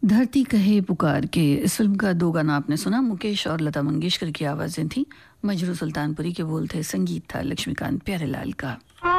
धरती कहे पुकार के इस फिल्म का दो गाना आपने सुना। मुकेश और लता मंगेशकर की आवाज़ें थी। मजरू सुल्तानपुरी के बोल थे, संगीत था लक्ष्मीकांत प्यारेलाल का।